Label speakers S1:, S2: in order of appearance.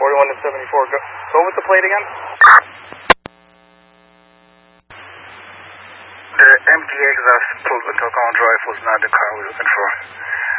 S1: 41 to 74. Go with the plate again.
S2: The MD exhaust pulled into Common Drive was not the car we're looking for.